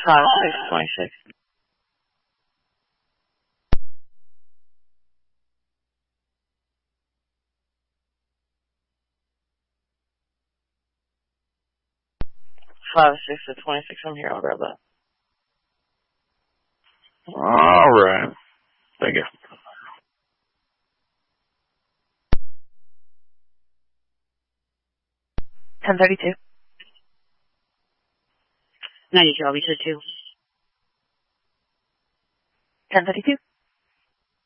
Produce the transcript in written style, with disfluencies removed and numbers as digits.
5-6-26. Five, 6-26. I'm here. I'll grab that. All right. Thank you. $10.32. 92. I'll be sure to. $10.32.